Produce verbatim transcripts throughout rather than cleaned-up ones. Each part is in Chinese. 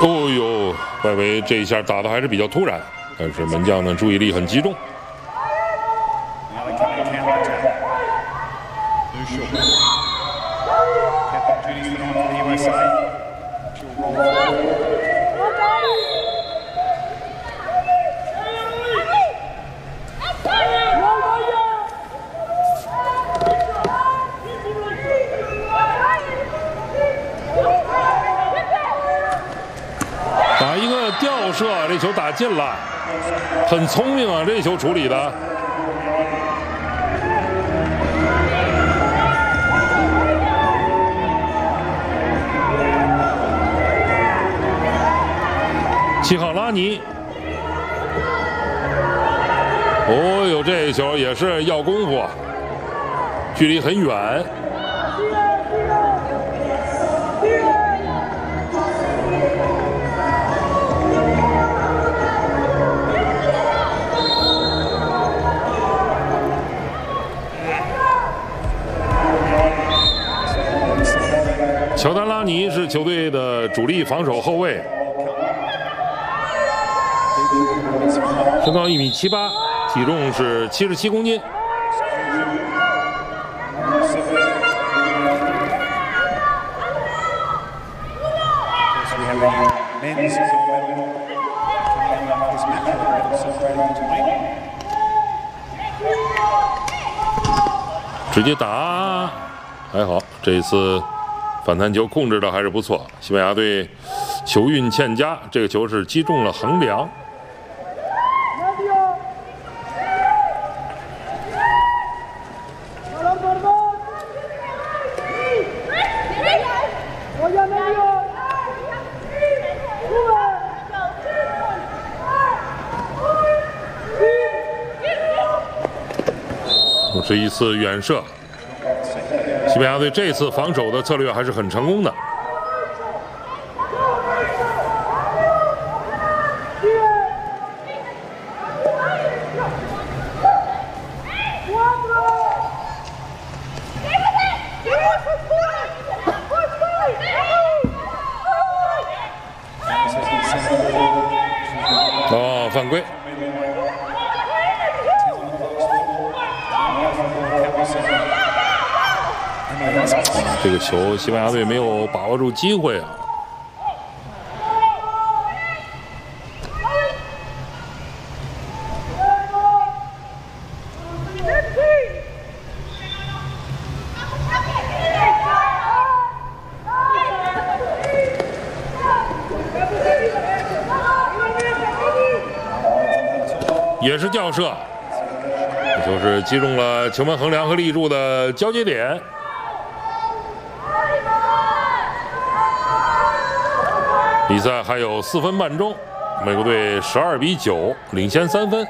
哦呦，外围这一下打的还是比较突然，但是门将呢注意力很集中。 打一个吊射，这球打进了，很聪明啊，这球处理的。齐康拉尼，哦呦，这球也是要功夫，距离很远。 乔丹拉尼是球队的主力防守后卫，身高一米七八，体重是七十七公斤。直接打，还好，这一次。 反弹球控制的还是不错，西班牙队球运欠佳，这个球是击中了横梁。又是一次远射。 西班牙队这次防守的策略还是很成功的。哦，犯规。 这个球，西班牙队没有把握住机会啊！也是吊射，这球是击中了球门横梁和立柱的交接点。 比赛还有四分半钟，美国队十二比九领先三分。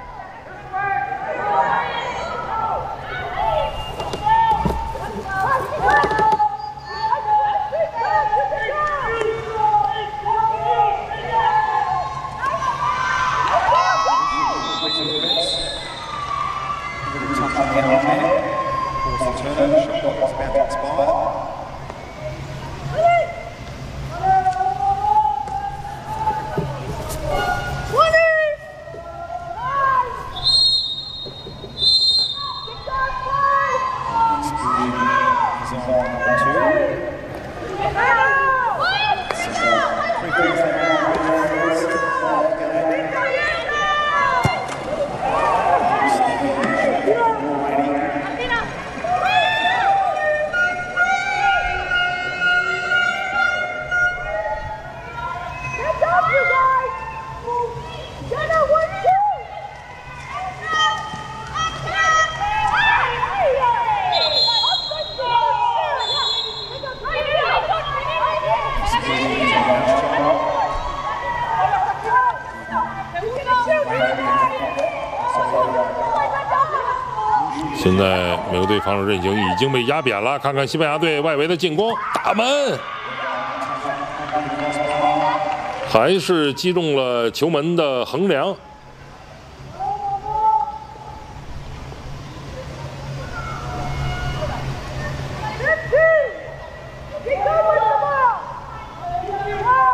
现在美国队防守阵型已经被压扁了，看看西班牙队外围的进攻，打门，还是击中了球门的横梁。